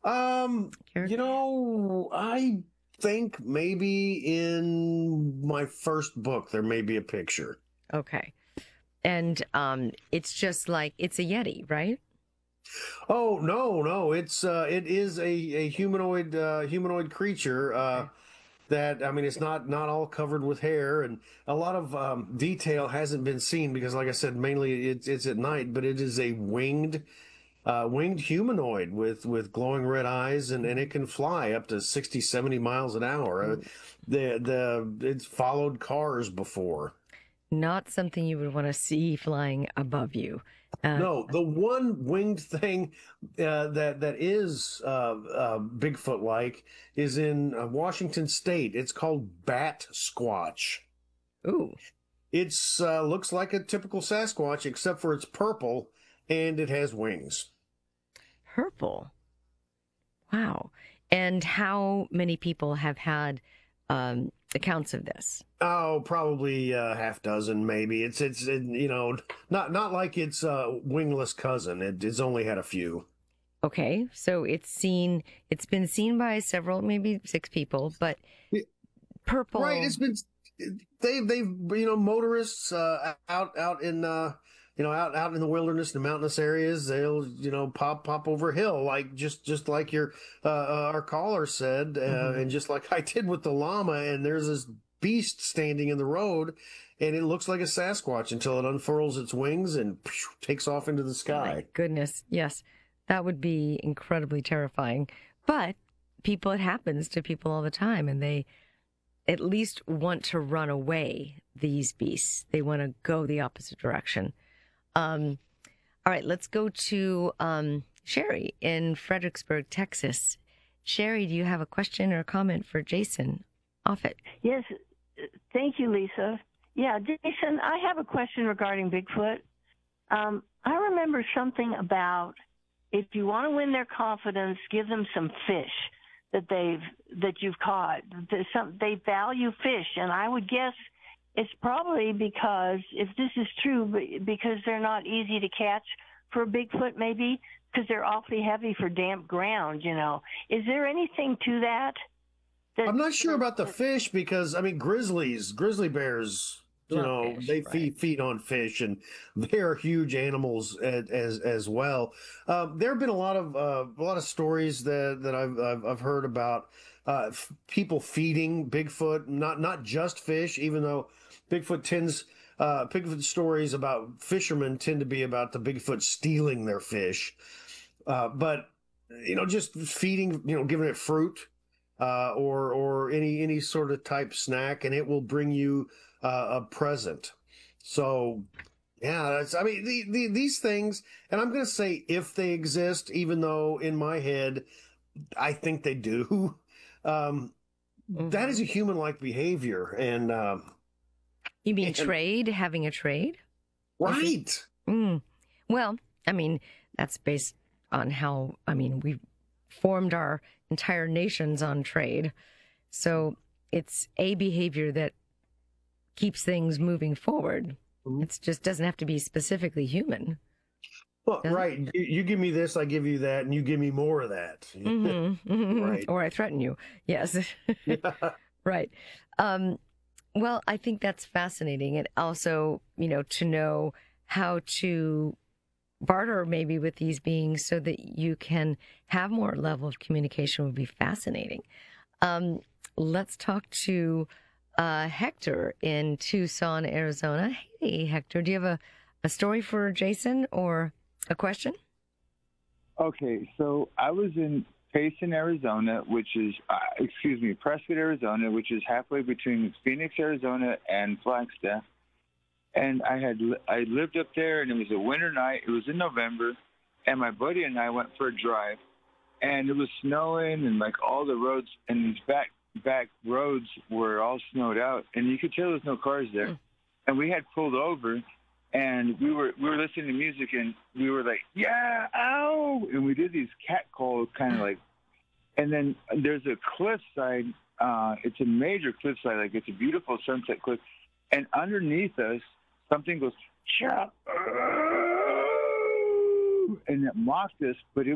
Character? I think maybe in my first book there may be a picture. Okay. And it's just like it's a Yeti, right? Oh, no, no, it is a humanoid creature. Okay. That I mean, it's not all covered with hair, and a lot of detail hasn't been seen because, like I said, mainly it's at night. But it is a winged humanoid with glowing red eyes, and it can fly up to 60, 70 miles an hour. Ooh. It's followed cars before. Not something you would want to see flying above you. Uh, No, the one winged thing that is Bigfoot like is in Washington State. It's called Bat Squatch. ooh, It's looks like a typical Sasquatch, except for it's purple and it has wings. purple. Wow. And how many people have had accounts of this? Oh, probably half dozen, maybe. Not like its wingless cousin. It's only had a few. Okay, so it's been seen by several, maybe six people, but Yeah, right. purple. It's been they've motorists out in out in the wilderness and mountainous areas. They'll pop over a hill like just like your our caller said, Mhm. and just like I did with the llama. And there's this beast standing in the road, and it looks like a Sasquatch until it unfurls its wings and takes off into the My sky. goodness. Yes. That would be incredibly terrifying. But it happens to people all the time, and they at least want to run away, these beasts. They want to go the opposite direction. Um, all right, let's go to Sherry in Fredericksburg, Texas. Sherry, do you have a question or a comment for Jason Offit? Yes, thank you, Lisa. Yeah, Jason, I have a question regarding Bigfoot. I remember something about if you want to win their confidence, give them some fish that you've caught. They value fish, and I would guess it's probably because if this is true, because they're not easy to catch for a Bigfoot, maybe because they're awfully heavy for damp ground. Is there anything to that? That I'm not sure about the fish because I mean grizzly bears, Love fish, they right? feed on fish and they are huge animals as well. There have been a lot of stories that I've heard about people feeding Bigfoot, not just fish, even though Bigfoot stories about fishermen tend to be about the Bigfoot stealing their fish, but just feeding, giving it fruit or any sort of type snack, and it will bring you a present. So yeah, I mean these things, and I'm going to say if they exist, even though in my head I think they do. That Hmm. is a human-like behavior, and You mean and trade, having a trade? Is it? right. Mm. Well, I mean, that's based on we formed our entire nations on trade. So it's a behavior that keeps things moving forward. Mhm. It just doesn't have to be specifically human, Well, does it? right. You give me this, I give you that, and you give me more of that. Right. Or I threaten you. Yes. Yeah. Right. Um, well, I think that's fascinating. And also, to know how to barter maybe with these beings so that you can have more level of communication would be fascinating. Um, let's talk to Hector in Tucson, Arizona. Hey, Hector, do you have a story for Jason or a question? Okay, so I was in Payson, Arizona, Prescott, Arizona, which is halfway between Phoenix, Arizona, and Flagstaff. And I lived up there, and it was a winter night. It was in November, and my buddy and I went for a drive, and it was snowing, and like all the roads and these back roads were all snowed out, and you could tell there was no cars there. Mm. And we had pulled over, and we were listening to music, and we were like, yeah, ow, and we did these cat calls, kind of like. And then there's a cliffside. It's a major cliffside, like it's a beautiful sunset cliff, and underneath us, something goes, "Cha," and it mocked us, but